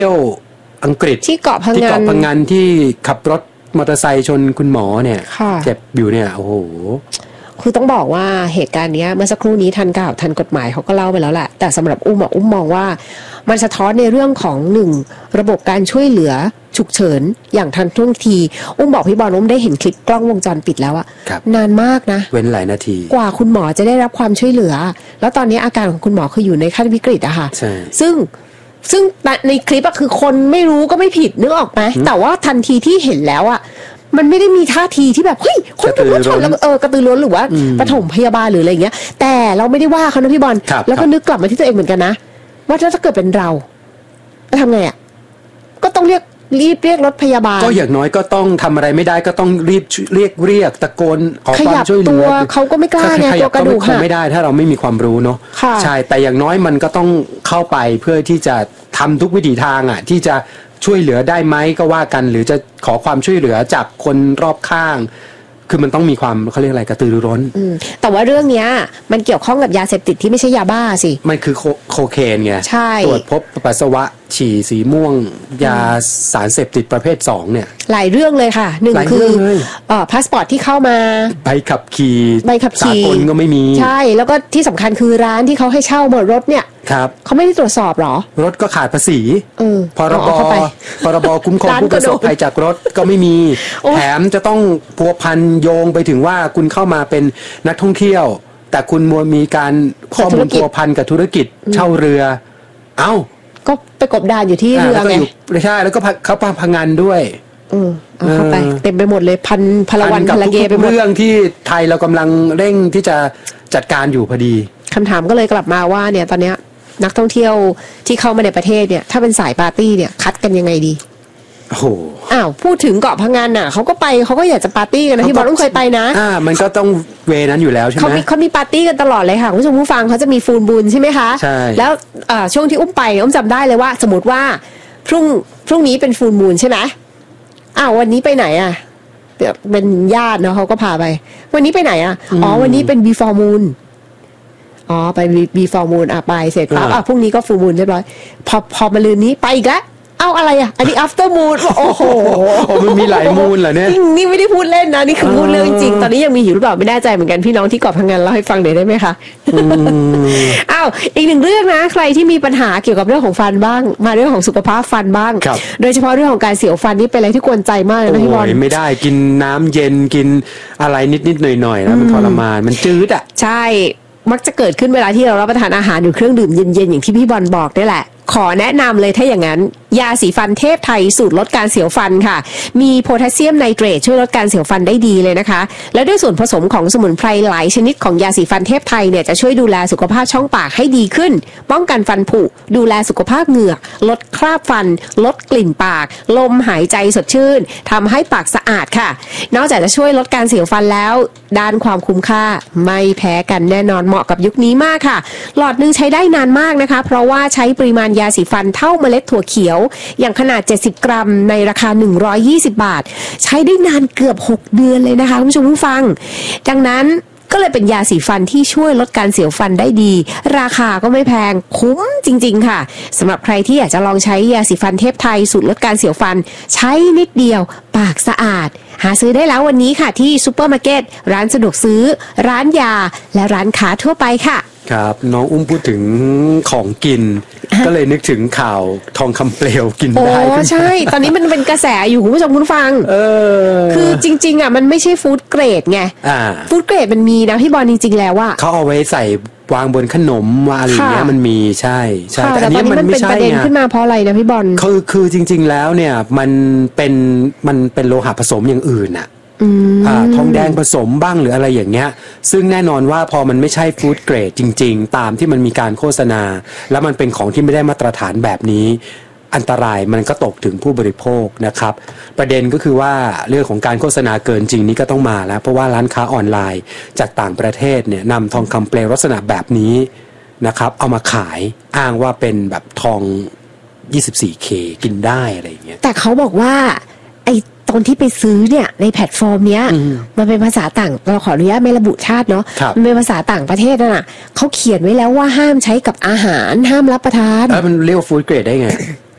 ที่ยวอังกฤษที่เกาะพังงานที่ขับรถมอเตอร์ไซค์ชนคุณหมอเนี่ยเจ็บอยู่เนี่ยโอ้โหคือต้องบอกว่าเหตุการณ์นี้เมื่อสักครู่นี้ทันกฎหมายเขาก็เล่าไปแล้วแหละแต่สำหรับอุ้มมองว่ามันสะท้อนในเรื่องของ1ระบบการช่วยเหลือฉุกเฉินอย่างทันท่วงทีบอกพี่บอลได้เห็นคลิปกล้องวงจรปิดแล้วอะนานมากนะเว้นหลายนาทีกว่าคุณหมอจะได้รับความช่วยเหลือแล้วตอนนี้อาการของคุณหมอคืออยู่ในขั้นวิกฤตอะค่ะซึ่งในคลิปอะคือคนไม่รู้ก็ไม่ผิดนึกออกไหมแต่ว่าทันทีที่เห็นแล้วอะมันไม่ได้มีท่าทีที่แบบเฮ้ยคนถูกรถชนแล้วกระตือร้นหรือว่าปฐมพยาบาลหรืออะไรเงี้ยแต่เราไม่ได้ว่าเขานะพี่บอลแล้วก็นึกกลับมาที่ตัวเองเหมือนกันนะว่าถ้าเกิดเป็นเราจะทำไงอ่ะก็ต้องรีบเรียกรถพยาบาลก็อย่างน้อยก็ต้องทำอะไรไม่ได้ก็ต้องรีบเรียกตะโกนขอความช่วยเหลือเขาก็ไม่กล้าไงตัวกระดูกหักไม่ได้ถ้าเราไม่มีความรู้เนาะใช่แต่อย่างน้อยมันก็ต้องเข้าไปเพื่อที่จะทำทุกวิถีทางอ่ะที่จะช่วยเหลือได้ไหมก็ว่ากันหรือจะขอความช่วยเหลือจากคนรอบข้างคือมันต้องมีความเขาเรียกอะไรกระตือรือร้นแต่ว่าเรื่องเนี้ยมันเกี่ยวข้องกับยาเสพติดที่ไม่ใช่ยาบ้าสิมันคือโคเคนไงใช่ตรวจพบปัสสาวะฉี่สีม่วงยาสารเสพติดประเภท2เนี่ยหลายเรื่องเลยค่ะ1คือพาสปอร์ตที่เข้ามาใบขับขี่สากลก็ไม่มีใช่แล้วก็ที่สำคัญคือร้านที่เขาให้เช่าบนรถเนี่ยเขาไม่ได้ตรวจสอบหรอรถก็ขาดภาษีพรบคุ้มครองผู้ประสบภัยจากรถก็ไม่มีแถมจะต้องพัวพันโยงไปถึงว่าคุณเข้ามาเป็นนักท่องเที่ยวแต่คุณมีการข้อมูลพัวพันกับธุรกิจเช่าเรือก็ไปกบดานอยู่ที่เรือไงใช่แล้วก็เขาพังงานด้วยเอาเข้าไปเต็มไปหมดเลยพลวันพลเกไปหมดเรื่องที่ไทยเรากำลังเร่งที่จะจัดการอยู่พอดีคำถามก็เลยกลับมาว่าเนี่ยตอนเนี้ยนักท่องเที่ยวที่เข้ามาในประเทศเนี่ยถ้าเป็นสายปาร์ตี้เนี่ยคัดกันยังไงดีโอ้โหพูดถึงเกาะพังงานน่ะเขาก็ไปเขาก็อยากจะปาร์ตี้กันนะที่บอลต้องเคยไปนะมันก็ต้องเวนั้นอยู่แล้วใช่ไหมเขามีปาร์ตี้กันตลอดเลยค่ะคุณผู้ชมผู้ฟังเขาจะมีฟูลบุญใช่ไหมคะใช่แล้วช่วงที่ไปจำได้เลยว่าสมมติว่าพรุ่งนี้เป็นฟูลมูนใช่ไหมวันนี้ไปไหนเป็นญาติเนาะเขาก็พาไปวันนี้ไปไหนวันนี้เป็น before moon ไป before moon ไปเสร็จปั๊บพรุ่งนี้ก็ full moon เรียบร้อยพอมาลืนนี้ไปอีกแล้วอะไรอันนี้ after moon โอ้โหมันมีหลายมูนเหรอเนี่ยนี่ไม่ได้พูดเล่นนะนี่คือพูดเรื่องจริงตอนนี้ยังมีอยู่หรือเปล่าไม่แน่ใจเหมือนกันพี่น้องที่เกาะพังงานเล่าให้ฟังหน่อยได้ไหมคะอีกหนึ่งเรื่องนะใครที่มีปัญหาเกี่ยวกับเรื่องของฟันบ้างมาเรื่องของสุขภาพฟันบ้างโดยเฉพาะเรื่องของการเสียวฟันนี่เป็นอะไรที่กวนใจมากเลยนะพี่บอลไม่ได้กินน้ำเย็นกินอะไรนิดหน่อยแล้วมันทรมานมันจืดใช่มักจะเกิดขึ้นเวลาที่เรารับประทานอาหารหรือเครื่องดื่มเย็นๆอย่างที่พี่บอลบอกนี่แหละขอแนะนำเลยถ้าอย่างนั้นยาสีฟันเทพไทยสูตรลดการเสียวฟันค่ะมีโพแทสเซียมไนเตรตช่วยลดการเสียวฟันได้ดีเลยนะคะและด้วยส่วนผสมของสมุนไพรหลายชนิดของยาสีฟันเทพไทยเนี่ยจะช่วยดูแลสุขภาพช่องปากให้ดีขึ้นป้องกันฟันผุดูแลสุขภาพเหงือกลดคราบฟันลดกลิ่นปากลมหายใจสดชื่นทำให้ปากสะอาดค่ะนอกจากจะช่วยลดการเสียวฟันแล้วด้านความคุ้มค่าไม่แพ้กันแน่นอนเหมาะกับยุคนี้มากค่ะหลอดนึงใช้ได้นานมากนะคะเพราะว่าใช้ปริมาณยาสีฟันเท่าเมล็ดถั่วเขียวอย่างขนาด70กรัมในราคา120บาทใช้ได้นานเกือบ6เดือนเลยนะคะคุณผู้ชมผู้ฟังดังนั้นก็เลยเป็นยาสีฟันที่ช่วยลดการเสียวฟันได้ดีราคาก็ไม่แพงคุ้มจริงๆค่ะสำหรับใครที่อยากจะลองใช้ยาสีฟันเทพไทยสูตรลดการเสียวฟันใช้นิดเดียวปากสะอาดหาซื้อได้แล้ววันนี้ค่ะที่ซุปเปอร์มาร์เก็ตร้านสะดวกซื้อร้านยาและร้านค้าทั่วไปค่ะครับน้องอุ้มพูดถึงของกินก็เลยนึกถึงข่าวทองคำเปลวกินได้ใช่ตอนนี้มันเป็นกระแสอยู่คุณผู้ชมคุณฟังคือจริงๆมันไม่ใช่ฟู้ดเกรดไงฟู้ดเกรดมันมีนะพี่บอลจริงๆแล้วว่าเขาเอาไว้ใส่วางบนขนมอะไรอย่างเงี้ยมันมีใช่แต่อันนี้มันไม่ใช่ประเด็นขึ้นมาเพราะอะไรนะพี่บอลคือจริงๆแล้วเนี่ยมันเป็นโลหะผสมอย่างอื่นทองแดงผสมบ้างหรืออะไรอย่างเงี้ยซึ่งแน่นอนว่าพอมันไม่ใช่ฟู้ดเกรดจริงๆตามที่มันมีการโฆษณาแล้วมันเป็นของที่ไม่ได้มาตรฐานแบบนี้อันตรายมันก็ตกถึงผู้บริโภคนะครับประเด็นก็คือว่าเรื่องของการโฆษณาเกินจริงนี้ก็ต้องมาแล้วเพราะว่าร้านค้าออนไลน์จากต่างประเทศเนี่ยนำทองคำเปลวลักษณะแบบนี้นะครับเอามาขายอ้างว่าเป็นแบบทอง 24K กินได้อะไรอย่างเงี้ยแต่เขาบอกว่าไอ้ตอนที่ไปซื้อเนี่ยในแพลตฟอร์มเนี้ยมันเป็นภาษาต่างเราขออนุญาตไม่ระบุชาติเนาะมันเป็นภาษาต่างประเทศน่ะเขาเขียนไว้แล้วว่าห้ามใช้กับอาหารห้ามรับประทานมันเรียกว่าฟู้ดเกรดได้ไง